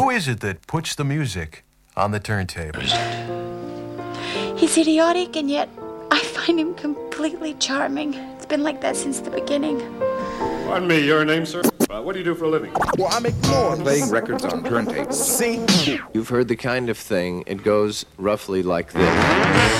Who is it that puts the music on the turntable? He's idiotic, and yet I find him completely charming. It's been like that since the beginning. Pardon me, your name, sir? What do you do for a living? Well, I make more. Playing records on turntables. See? You've heard the kind of thing, it goes roughly like this.